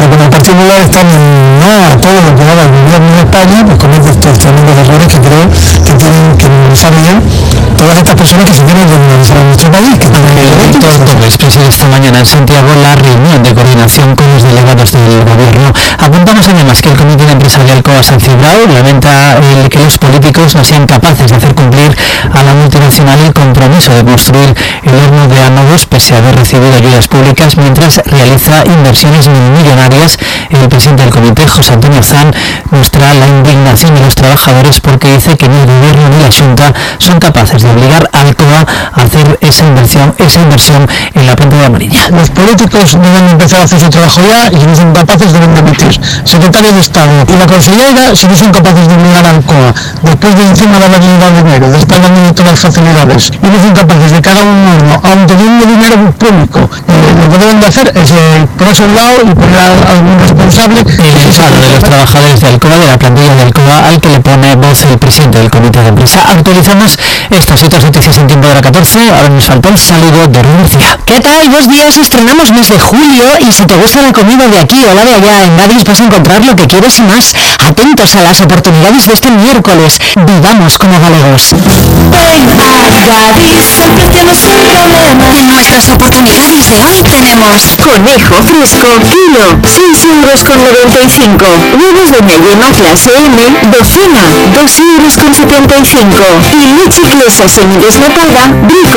como el Partido Popular está no a todo lo que haga el gobierno de España, pues comete estos tremendos errores que creo que tienen que minimizar bien todas estas personas que se quieren desmoralizar en nuestro país. El doctor Torres preside esta mañana en Santiago la reunión de coordinación con los delegados del gobierno. Apuntamos además que el Comité de Empresarial COA San Cibrao lamenta que los políticos no sean capaces de hacer cumplir a la multinacional el compromiso de construir el horno de ánodos pese a haber recibido ayudas públicas mientras realiza inversiones millonarias. El presidente del comité, José Antonio Zan, muestra la indignación de los trabajadores porque dice que ni el gobierno ni la Xunta son capaces de obligar al COA a hacer esa inversión en la planta de la Mariña. Los políticos deben empezar a hacer su trabajo ya y si no son capaces deben demitir. Secretario de Estado y la consellera, si no son capaces de obligar al COA, después de encima de la ayuda de dinero, de estar dando todas las facilidades, y no son capaces de que haga un horno, aun teniendo dinero público, lo que deben de hacer es ponerse a un lado y poner a algún responsable. El enfado de los trabajadores del COA, de la plantilla del COA, al que le pone voz el presidente del comité de empresa. Actualizamos estas y otras noticias en tiempo de la 14. Ahora nos falta el saludo de Murcia. ¿Qué tal? Buenos días, estrenamos mes de julio y si te gusta la comida de aquí o la de allá en Gadis vas a encontrar lo que quieres y más. Atentos a las oportunidades de este miércoles. Vivamos como galegos. Ven a Gadis, el precio no es un problema. En nuestras oportunidades de hoy tenemos Conejo fresco, kilo, 6,95 €. Huevos de melleno clase M, docena, 2,75 €. Y leche inglesa semidesnatada, Brico